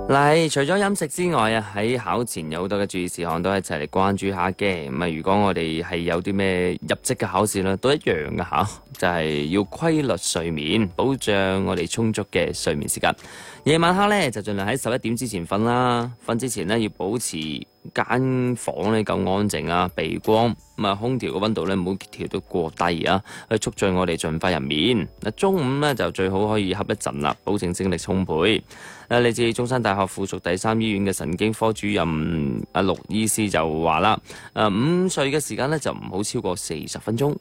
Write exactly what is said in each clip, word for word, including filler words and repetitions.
嗱，除咗飲食之外啊，喺考前有好多嘅注意事項都一齊嚟關注下嘅。咁啊，如果我哋係有啲咩入職嘅考試咧，都一樣嘅吓，就係要規律睡眠，保障我哋充足嘅睡眠時間。夜晚黑咧就盡量喺十一點之前瞓啦，瞓之前咧要保持間房咧夠安靜啊，避光，咁啊空調嘅溫度咧唔好調到過低啊，去促進我哋盡快入眠。嗱，中午咧就最好可以瞌一陣啦，保證精力充沛。誒，嚟自中山大學附屬第三醫院嘅神經科主任阿陸醫師就話啦，誒午睡嘅時間咧就唔好超過四十分鐘。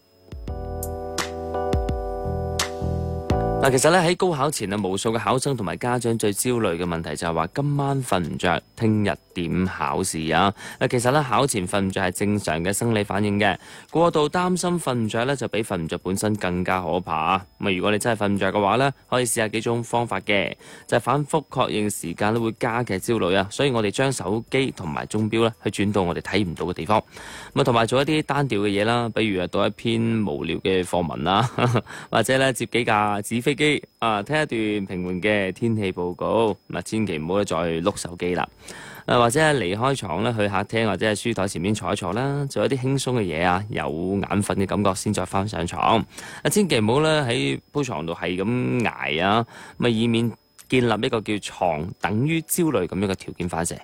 嗱，其實咧喺高考前啊，無數嘅考生同埋家長最焦慮嘅問題就係話今晚瞓唔着，聽日點考試啊？嗱，其實咧考前瞓唔着係正常嘅生理反應嘅，過度擔心瞓唔着咧就比瞓唔着本身更加可怕。咁啊，如果你真係瞓唔着嘅話咧，可以試下幾種方法嘅，就係反覆確認時間咧會加劇焦慮啊。所以我哋將手機同埋鐘錶咧去轉到我哋睇唔到嘅地方，咁啊同埋做一啲單調嘅嘢啦，比如啊讀一篇無聊嘅課文啦，或者咧接幾架紙飛機啊，聽一段平緩嘅天氣報告，咁千祈唔好再碌手機啦。誒或者係離開床咧，去客廳或者係書台前面坐一坐啦，做一啲輕鬆嘅嘢啊，有眼瞓嘅感覺先再翻上床。啊，千祈唔好咧喺鋪床度係咁捱啊，咁啊以免建立一個叫床等於焦慮咁樣嘅條件反射。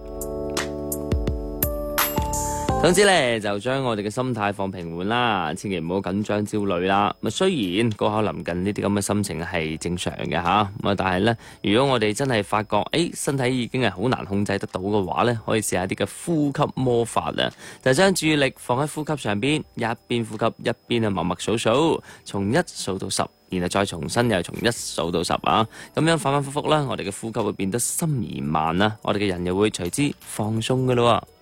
總之咧，就將我哋嘅心態放平緩啦，千祈唔好緊張焦慮啦。咁雖然高考臨近呢啲咁嘅心情係正常嘅吓，咁啊但係咧，如果我哋真係發覺，誒身體已經係好難控制得到嘅話咧，可以試下啲嘅呼吸魔法啊，就將注意力放喺呼吸上邊，一邊呼吸一邊啊默默數數，從一數到十。然後再重新又從一數到十啊，咁樣反反复复啦，我哋嘅呼吸會變得深而慢啦，我哋嘅人又會隨之放鬆噶咯。